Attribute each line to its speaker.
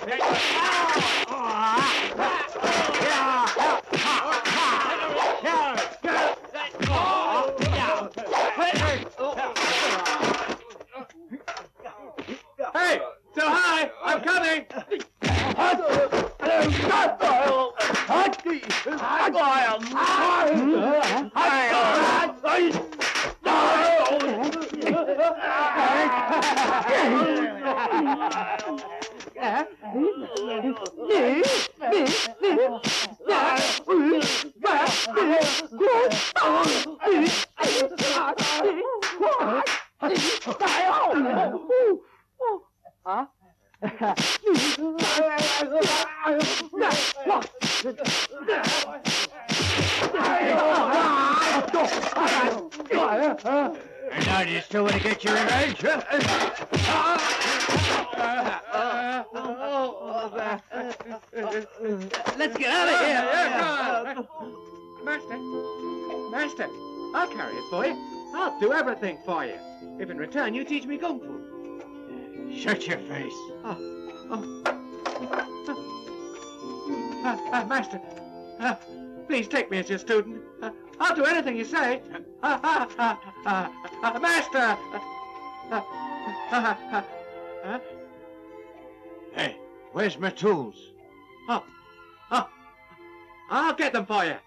Speaker 1: Hey, so hi, I'm coming.
Speaker 2: And now do you still want to get your revenge?
Speaker 1: Let's get out of here. Master, I'll carry it for you. I'll do everything for you. If in return you teach me kung fu.
Speaker 2: Shut your face.
Speaker 1: Master, please take me as your student. I'll do anything you say. Master!
Speaker 2: Hey, where's my tools?
Speaker 1: I'll get them for you.